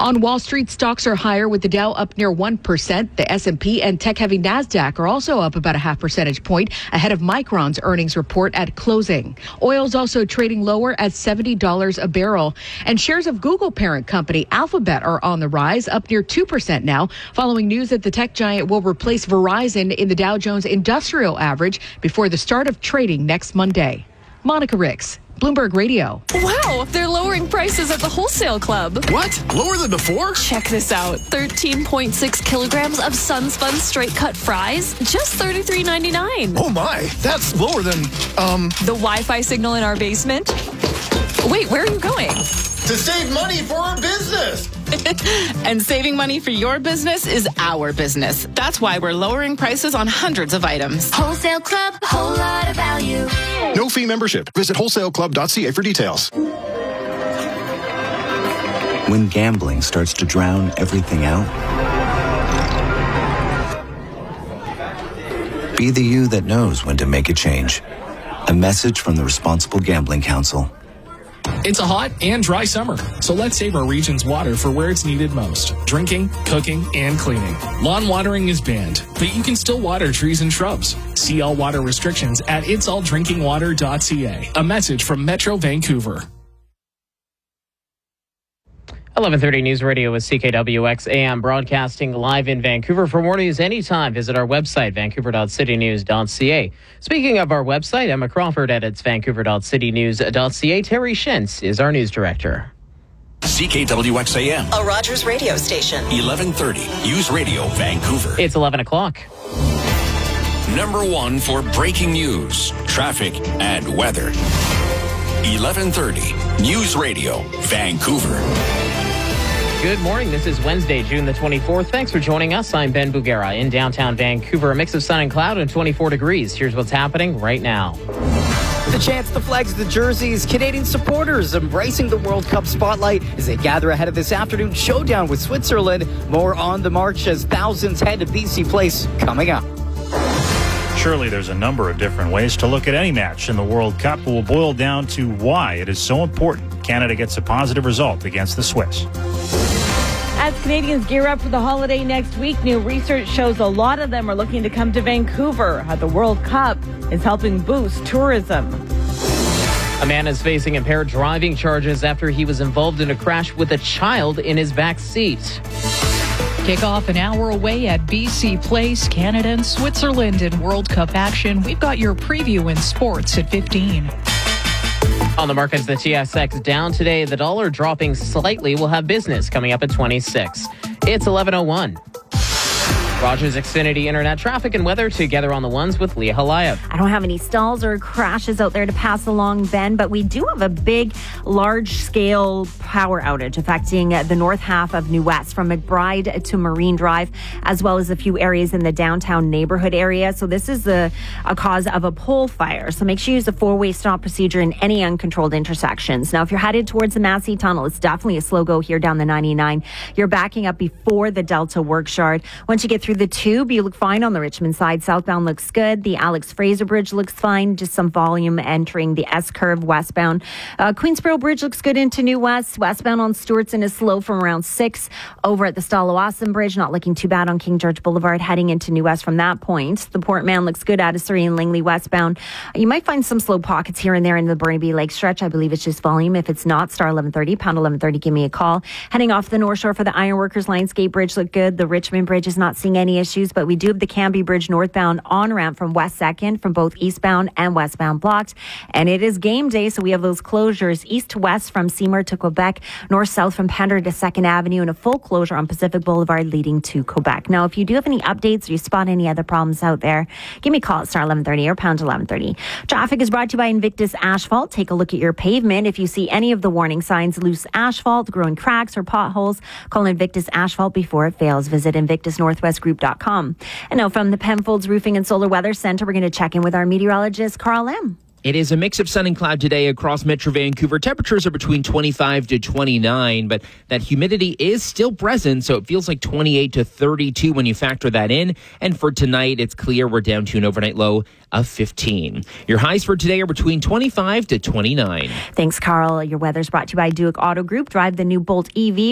On Wall Street, stocks are higher with the Dow up near 1%. The S&P and tech-heavy NASDAQ are also up about a half percentage point ahead of Micron's earnings report at closing. Oil's also trading lower at $70 a barrel. And shares of Google parent company Alphabet are on the rise, up near 2% now, following news that the tech giant will replace Verizon in the Dow Jones Industrial Average before the start of trading next Monday. Monica Ricks, Bloomberg Radio. Wow, they're lowering prices at the Wholesale Club. What? Lower than before? Check this out. 13.6 kilograms of Sunspun straight cut fries, just $33.99. Oh my, that's lower than, The Wi-Fi signal in our basement? Wait, where are you going? To save money for our business. And saving money for your business is our business. That's why we're lowering prices on hundreds of items. Wholesale Club, a whole lot of value. No fee membership. Visit wholesaleclub.ca for details. When gambling starts to drown everything out, be the you that knows when to make a change. A message from the Responsible Gambling Council. It's a hot and dry summer, so let's save our region's water for where it's needed most. Drinking, cooking, and cleaning. Lawn watering is banned, but you can still water trees and shrubs. See all water restrictions at itsalldrinkingwater.ca. A message from Metro Vancouver. 11:30 News Radio with CKWX AM, broadcasting live in Vancouver. For more news anytime, visit our website, vancouver.citynews.ca. Speaking of our website, Emma Crawford edits vancouver.citynews.ca. Terry Shintz is our news director. CKWX AM, a Rogers radio station. 1130 News Radio, Vancouver. It's 11 o'clock. Number one for breaking news, traffic, and weather. 1130 News Radio, Vancouver. Good morning. This is Wednesday, June the 24th. Thanks for joining us. I'm Ben Bugera in downtown Vancouver. A mix of sun and cloud and 24 degrees. Here's what's happening right now. The chants, the flags, the jerseys, Canadian supporters embracing the World Cup spotlight as they gather ahead of this afternoon showdown with Switzerland. More on the march as thousands head to BC Place coming up. Surely there's a number of different ways to look at any match in the World Cup, but will boil down to why it is so important Canada gets a positive result against the Swiss. As Canadians gear up for the holiday next week, new research shows a lot of them are looking to come to Vancouver. How the World Cup is helping boost tourism. A man is facing impaired driving charges after he was involved in a crash with a child in his back seat. Kickoff an hour away at BC Place, Canada and Switzerland in World Cup action. We've got your preview in sports at 15. On the markets, the TSX down today. The dollar dropping slightly. We'll have business coming up at 26. It's 11:01. Rogers Xfinity Internet traffic and weather together on the ones with Leah Halayev. I don't have any stalls or crashes out there to pass along, Ben, but we do have a big, large-scale power outage affecting the north half of New West from McBride to Marine Drive, as well as a few areas in the downtown neighborhood area. So this is a cause of a pole fire. So make sure you use a four-way stop procedure in any uncontrolled intersections. Now, if you're headed towards the Massey Tunnel, it's definitely a slow go here down the 99. You're backing up before the Delta Workshard. Once you get through the Tube, you look fine on the Richmond side. Southbound looks good. The Alex Fraser Bridge looks fine. Just some volume entering the S-curve westbound. Queensboro Bridge looks good into New West. Westbound on Stewartson is slow from around 6. Over at the Stalawasan Bridge, not looking too bad on King George Boulevard heading into New West from that point. The Port Mann looks good out of Surrey and Langley westbound. You might find some slow pockets here and there in the Burnaby Lake stretch. I believe it's just volume. If it's not, star 1130, pound 1130, give me a call. Heading off the North Shore for the Ironworkers Lionsgate Bridge look good. The Richmond Bridge is not seeing any issues, but we do have the Cambie Bridge northbound on-ramp from West 2nd from both eastbound and westbound blocked. And it is game day, so we have those closures east to west from Seymour to Quebec, north-south from Pender to 2nd Avenue, and a full closure on Pacific Boulevard leading to Quebec. Now, if you do have any updates or you spot any other problems out there, give me a call at star 1130 or pound 1130. Traffic is brought to you by Invictus Asphalt. Take a look at your pavement. If you see any of the warning signs, loose asphalt, growing cracks, or potholes, call Invictus Asphalt before it fails. Visit invictusnorthwestgroup.com. And now from the Penfolds Roofing and Solar Weather Center, we're going to check in with our meteorologist, Carl M. It is a mix of sun and cloud today across Metro Vancouver. Temperatures are between 25 to 29, but that humidity is still present, so it feels like 28 to 32 when you factor that in. And for tonight, it's clear. We're down to an overnight low of 15. Your highs for today are between 25 to 29. Thanks, Carl. Your weather's brought to you by Duke Auto Group. Drive the new Bolt EV.